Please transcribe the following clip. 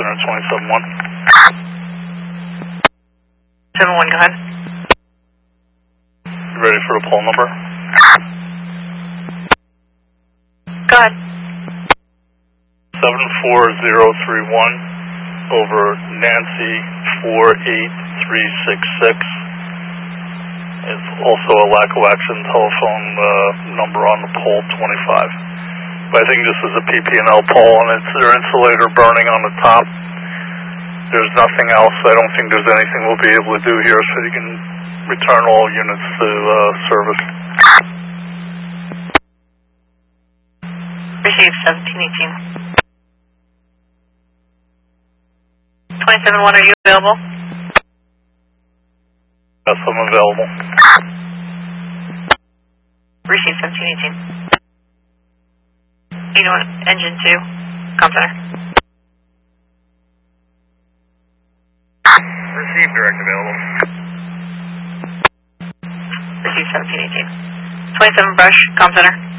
Center 27-1. 7-1, go ahead. You ready for the poll number? Go ahead. 74031 over Nancy 48366. It's also a lack of action telephone number on the pole 25. But I think this is a PP&L pole, and it's their insulator burning on the top. There's nothing else. I don't think there's anything we'll be able to do here, so you can return all units to service. Received 1718. 27-1, are you available? Yes, I'm available. Received 1718. 81, engine 2, com center. Received, direct available. Received 1718. 27 brush, com center.